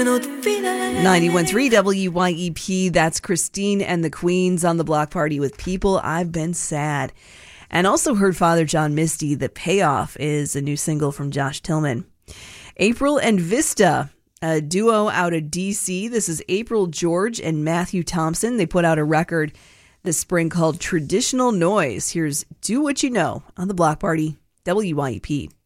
91.3 WYEP. That's Christine and the Queens on the Block Party with People I've Been Sad. And also heard Father John Misty. The Payoff is a new single from Josh Tillman. April and Vista, a duo out of D.C. This is April George and Matthew Thompson. They put out a record this spring called Traditional Noise. Here's Do What You Know on the Block Party, WYEP.